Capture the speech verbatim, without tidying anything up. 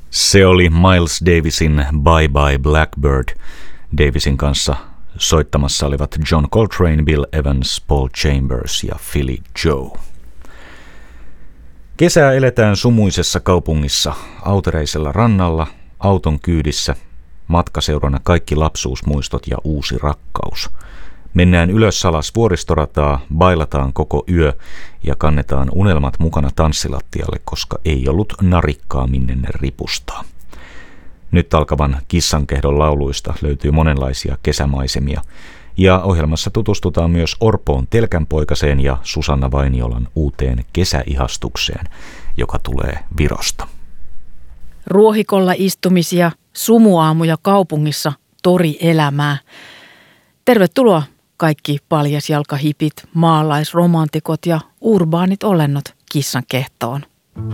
Se oli Miles Davisin Bye Bye Blackbird. Davisin kanssa soittamassa olivat John Coltrane, Bill Evans, Paul Chambers ja Philly Joe. Kesää eletään sumuisessa kaupungissa, autereisella rannalla, auton kyydissä, matkaseurana kaikki lapsuusmuistot ja uusi rakkaus. Mennään ylös alas vuoristorataa, bailataan koko yö ja kannetaan unelmat mukana tanssilattialle, koska ei ollut narikkaa minne ne ripustaa. Nyt alkavan kissankehdon lauluista löytyy monenlaisia kesämaisemia, ja ohjelmassa tutustutaan myös Orpoon Telkänpoikaseen ja Susanna Vainiolan uuteen kesäihastukseen, joka tulee Virosta. Ruohikolla istumisia, sumuaamuja kaupungissa, torielämää. Tervetuloa kaikki paljasjalkahipit, maalaisromantikot ja urbaanit olennot kissan kehtoon.